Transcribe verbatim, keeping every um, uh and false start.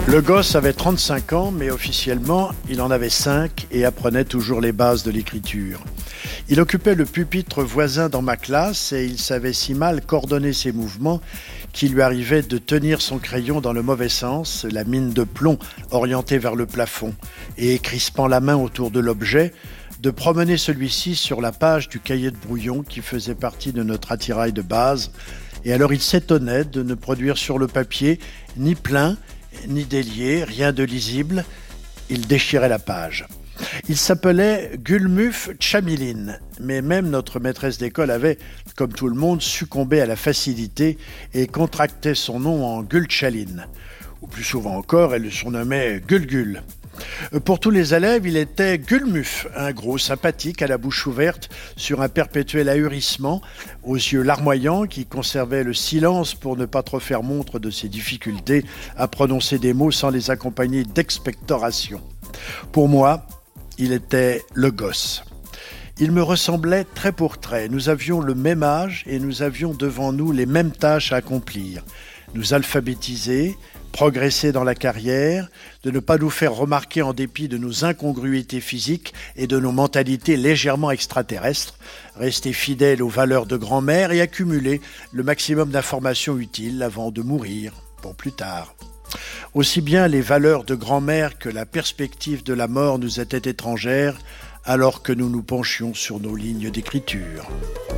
Le gosse avait trente-cinq ans, mais officiellement, il en avait cinq et apprenait toujours les bases de l'écriture. Il occupait le pupitre voisin dans ma classe et il savait si mal coordonner ses mouvements qu'il lui arrivait de tenir son crayon dans le mauvais sens, la mine de plomb orientée vers le plafond, et crispant la main autour de l'objet, de promener celui-ci sur la page du cahier de brouillon qui faisait partie de notre attirail de base. Et alors il s'étonnait de ne produire sur le papier ni plein, ni délié, rien de lisible. Il déchirait la page. Il s'appelait Gulmuf Chamilin, mais même notre maîtresse d'école avait, comme tout le monde, succombé à la facilité et contractait son nom en Gulchalin. Ou plus souvent encore, elle le surnommait Gulgul. Pour tous les élèves, il était Gulmuf, un gros sympathique à la bouche ouverte, sur un perpétuel ahurissement, aux yeux larmoyants, qui conservait le silence pour ne pas trop faire montre de ses difficultés à prononcer des mots sans les accompagner d'expectoration. Pour moi, il était le gosse. Il me ressemblait trait pour trait. Nous avions le même âge et nous avions devant nous les mêmes tâches à accomplir. Nous alphabétiser, progresser dans la carrière, de ne pas nous faire remarquer en dépit de nos incongruités physiques et de nos mentalités légèrement extraterrestres, rester fidèle aux valeurs de grand-mère et accumuler le maximum d'informations utiles avant de mourir, pour plus tard. Aussi bien les valeurs de grand-mère que la perspective de la mort nous étaient étrangères alors que nous nous penchions sur nos lignes d'écriture.